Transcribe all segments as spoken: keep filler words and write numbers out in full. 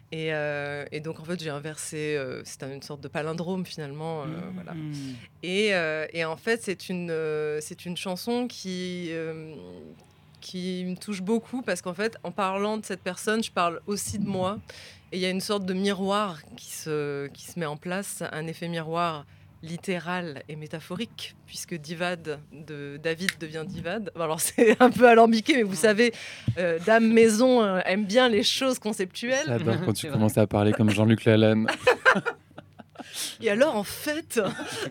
Et, euh, et donc en fait j'ai inversé, euh, c'est une sorte de palindrome finalement, euh, voilà. Mmh. Et, euh, et en fait c'est une, euh, c'est une chanson qui, euh, qui me touche beaucoup parce qu'en fait en parlant de cette personne je parle aussi de moi et il y a une sorte de miroir qui se, qui se met en place, un effet miroir littéral et métaphorique, puisque Divad de David devient Divad. Alors c'est un peu alambiqué, mais vous savez, euh, Dame Maison euh, aime bien les choses conceptuelles. J'adore quand tu C'est vrai. commences à parler comme Jean-Luc Lalanne. Et alors, en fait,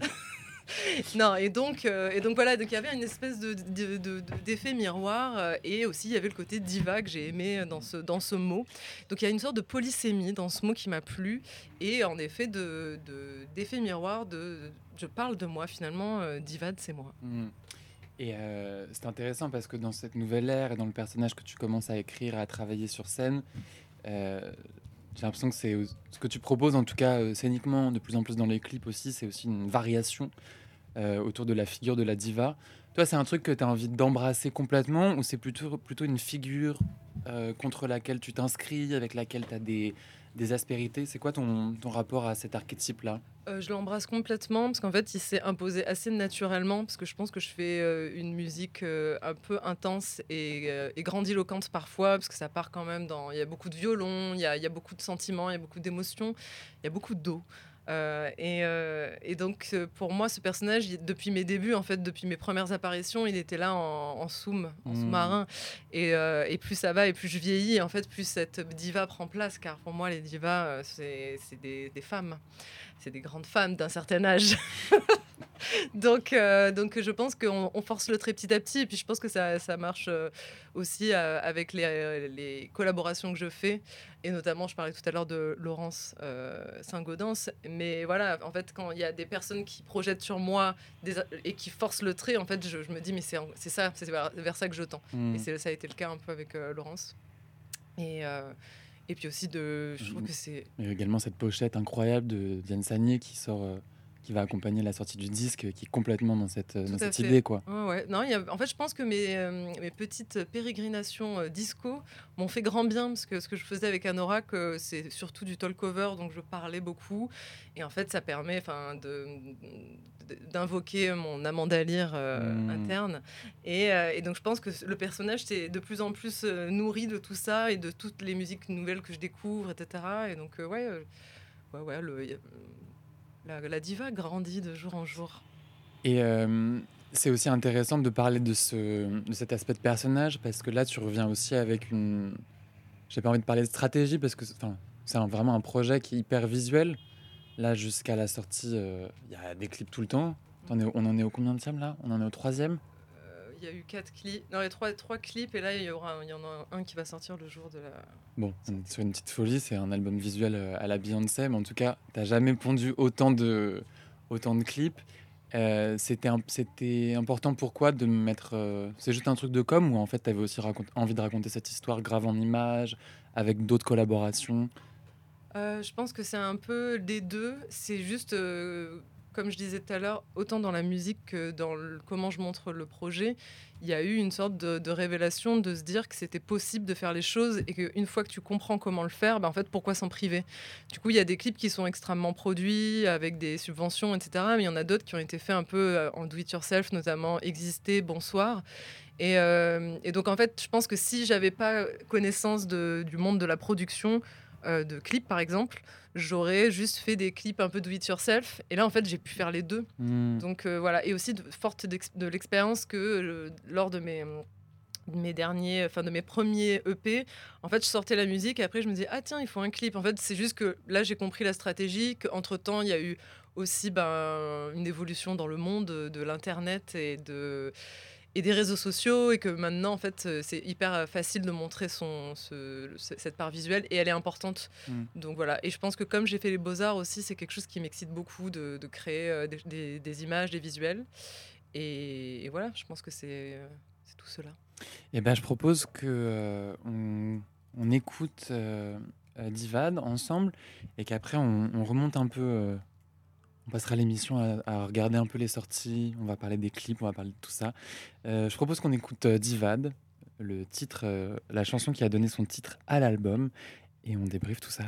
non, et donc, euh, et donc voilà, donc il y avait une espèce de, de- de- de- d'effet miroir, euh, et aussi il y avait le côté diva que j'ai aimé dans ce, dans ce mot. Donc il y a une sorte de polysémie dans ce mot qui m'a plu, et en effet de, de- d'effet miroir, de, je parle de moi finalement, euh, diva c'est moi. Mm. Et euh, c'est intéressant parce que dans cette nouvelle ère et dans le personnage que tu commences à écrire et à travailler sur scène, euh, j'ai l'impression que c'est ce que tu proposes, en tout cas euh, scéniquement, de plus en plus dans les clips aussi, c'est aussi une variation euh, autour de la figure de la diva. Toi, c'est un truc que tu as envie d'embrasser complètement ou c'est plutôt, plutôt une figure euh, contre laquelle tu t'inscris, avec laquelle tu as des, des aspérités? C'est quoi ton, ton rapport à cet archétype-là? Euh, je l'embrasse complètement parce qu'en fait, il s'est imposé assez naturellement parce que je pense que je fais euh, une musique euh, un peu intense et, euh, et grandiloquente parfois parce que ça part quand même dans... Il y a beaucoup de violon, il y a, il y a beaucoup de sentiments, il y a beaucoup d'émotions, il y a beaucoup d'eau. Euh, et, euh, et donc, euh, pour moi, ce personnage, il- depuis mes débuts, en fait, depuis mes premières apparitions, il était là en, en soum, en Hmm. sous-marin. Et, euh, et plus ça va, et plus je vieillis, et en fait, plus cette diva prend place, car pour moi, les divas, euh, c'est c'est des, des femmes. C'est des grandes femmes d'un certain âge. donc, euh, donc, je pense qu'on on force le trait petit à petit. Et puis, je pense que ça, ça marche euh, aussi euh, avec les, euh, les collaborations que je fais. Et notamment, je parlais tout à l'heure de Laurence euh, Saint-Gaudens. Mais voilà, en fait, quand il y a des personnes qui projettent sur moi des, et qui forcent le trait, en fait, je, je me dis, mais c'est c'est ça, c'est vers, vers ça que je tends. Et Hmm. c'est, ça a été le cas un peu avec euh, Laurence. Et, euh, et puis aussi, de, je trouve que c'est... Il y a également cette pochette incroyable de Diane Sagnier qui sort, euh, qui va accompagner la sortie du disque, qui est complètement dans cette, euh, Tout dans à cette fait. idée, quoi. Ouais, ouais. Non, il y a... En fait, je pense que mes, euh, mes petites pérégrinations euh, disco m'ont fait grand bien parce que ce que je faisais avec Anorak, euh, c'est surtout du talk over, donc je parlais beaucoup. Et en fait, ça permet enfin, de, de- d'invoquer mon Amanda Lear euh, Hmm. interne. Et, euh, et donc, je pense que le personnage s'est de plus en plus euh, nourri de tout ça et de toutes les musiques nouvelles que je découvre, et cetera. Et donc, euh, ouais, euh, ouais, ouais, le, y a- la, la diva grandit de jour en jour. Et euh, c'est aussi intéressant de parler de, ce, de cet aspect de personnage parce que là, tu reviens aussi avec une. J'ai pas envie de parler de stratégie parce que c'est enfin, c'est un- vraiment un projet qui est hyper visuel. Là, jusqu'à la sortie, euh, il y a des clips tout le temps. T'en es au- on en est au combien de là? On en est au troisième? Euh, Il y a eu quatre clips, non, il y a trois, trois clips, et là, il y, aura, il y en a un qui va sortir le jour de la Bon, on est sortie. sur une petite folie, c'est un album visuel euh, à la Beyoncé, mais en tout cas, t'as jamais pondu autant de, autant de clips. Euh, c'était, un- c'était important pourquoi de me mettre. euh, c'est juste un truc de com ou en fait t'avais aussi racont- envie de raconter cette histoire grave en images, avec d'autres collaborations? Euh, je pense que c'est un peu des deux. C'est juste, euh, comme je disais tout à l'heure, autant dans la musique que dans le- comment je montre le projet, il y a eu une sorte de, de révélation de se dire que c'était possible de faire les choses et qu'une fois que tu comprends comment le faire, bah, en fait, pourquoi s'en priver? Du coup, il y a des clips qui sont extrêmement produits avec des subventions, et cetera. Mais il y en a d'autres qui ont été faits un peu euh, en do-it-yourself, notamment Exister, Bonsoir. Et, euh, et donc, en fait, je pense que si j'avais pas connaissance de- du monde de la production, euh, de clips, par exemple, j'aurais juste fait des clips un peu do it yourself. Et là, en fait, j'ai pu faire les deux. Hmm. Donc, euh, voilà. Et aussi, de, forte d'ex- de l'expérience que euh, lors de mes, de mes derniers, enfin, de mes premiers E P, en fait, je sortais la musique et après, je me disais, ah tiens, il faut un clip. En fait, c'est juste que là, j'ai compris la stratégie, qu'entre temps, il y a eu aussi ben, une évolution dans le monde de, de l'internet et de et des réseaux sociaux et que maintenant en fait euh, c'est hyper euh, facile de montrer son ce- ce- cette part visuelle et elle est importante, Hmm. donc voilà. Et je pense que comme j'ai fait les beaux-arts aussi, c'est quelque chose qui m'excite beaucoup de, de créer euh, des, des- des images, des visuels, et, et voilà, je pense que c'est euh, c'est tout cela. Et ben, je propose que euh, on, on écoute euh, euh, Divad ensemble et qu'après on, on remonte un peu. euh, On passera l'émission à, à regarder un peu les sorties, on va parler des clips, on va parler de tout ça. Euh, je propose qu'on écoute euh, Divad, le titre, euh, la chanson qui a donné son titre à l'album, et on débriefe tout ça.